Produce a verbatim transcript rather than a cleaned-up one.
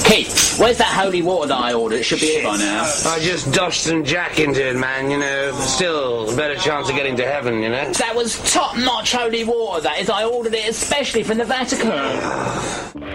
Keith, where's that holy water that I ordered? It should be here by now. I just doshed some Jack into it, man, you know. Still, better chance of getting to heaven, you know. That was top-notch holy water, that is. I ordered it especially from the Vatican.